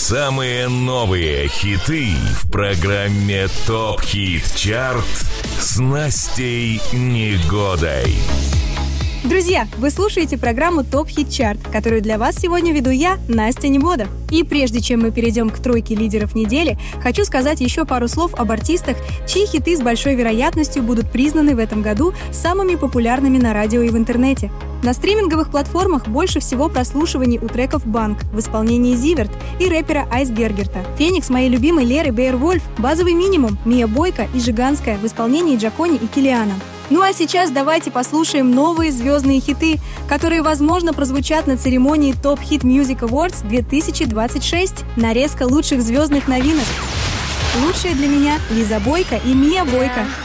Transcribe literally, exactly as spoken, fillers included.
Самые новые хиты в программе ТОП Хит Чарт с Настей Негодой. Друзья, вы слушаете программу ТОП Хит Чарт, которую для вас сегодня веду я, Настя Негода. И прежде чем мы перейдем к тройке лидеров недели, хочу сказать еще пару слов об артистах, чьи хиты с большой вероятностью будут признаны в этом году самыми популярными на радио и в интернете. На стриминговых платформах больше всего прослушиваний у треков «Банк» в исполнении Зиверт и рэпера Айс Гергерта. «Феникс» моей любимой Леры Бейервольф, «Базовый минимум» Мия Бойко и «Жиганская» в исполнении Джакони и Килиана. Ну а сейчас давайте послушаем новые звездные хиты, которые, возможно, прозвучат на церемонии Top Hit Music Awards две тысячи двадцать шесть. Нарезка лучших звездных новинок. Лучшие для меня Лиза Бойко и Мия Бойко.